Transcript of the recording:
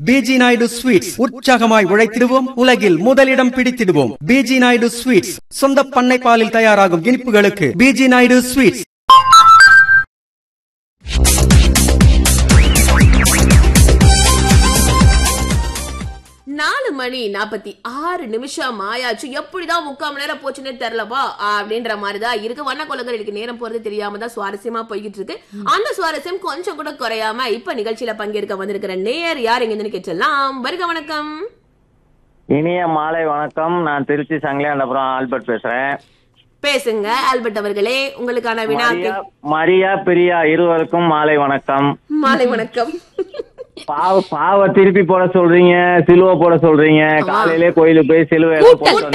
PG Naidu sweets, உற்சாகமாய் உழைத்திடுவோம், உலகில் முதலிடம் பிடித்திடுவோம். பிஜி நாயுடு ஸ்வீட்ஸ், சொந்த பண்ணை பாலில் தயாராகும் இனிப்புகளுக்கு பிஜி நாயுடு ஸ்வீட்ஸ். மணி 46 ஆயாச்சு. எப்படிதான் 3/4 மணி நேரம் போச்சுன்னு தெரியலப்பா அப்படின்ற மாதிரிதான் இருக்கு. வண்ண கொலங்கள் எனக்கு நேரம் போறது தெரியாம தான் சுவாரஸ்யமா போய்கிட்டு இருக்கு. அந்த சுவாரஸ்யம் கொஞ்சம் கூட குறையாம இப்ப நிகழ்ச்சியில பங்கேற்க வந்திருக்கிற நேர் யார் எங்க கேட்கலாம். வருக வணக்கம். இனிய மாலை வணக்கம். நான் திருச்சி சங்கலியாண்டபுரம் ஆல்பர்ட் பேசுறேன். பேசுங்க ஆல்பர்ட் அவர்களே. உங்களுக்கான வினா. மரியா பிரியா இருவருக்கும் மாலை வணக்கம். மாலை வணக்கம். பாவ திருப்பி போட சொல்றீங்க, சிலுவை போட சொல்றீங்க. காலையிலே கோயிலுக்கு போய் சிலுவை